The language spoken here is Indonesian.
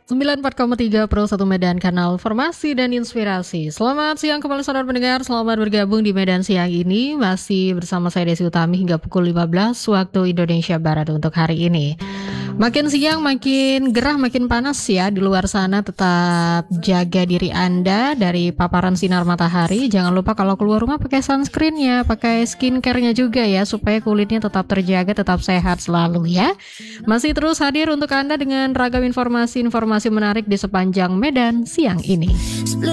94,3 Pro 1 Medan, kanal Formasi dan Inspirasi. Selamat siang kembali saudara pendengar, selamat bergabung di Medan siang ini. Masih bersama saya Desi Utami hingga pukul 15 waktu Indonesia Barat untuk hari ini. Makin siang makin gerah, makin panas ya di luar sana. Tetap jaga diri Anda dari paparan sinar matahari. Jangan lupa kalau keluar rumah pakai sunscreen ya, pakai skincare-nya juga ya, supaya kulitnya tetap terjaga, tetap sehat selalu ya. Masih terus hadir untuk Anda dengan ragam informasi menarik di sepanjang Medan siang ini.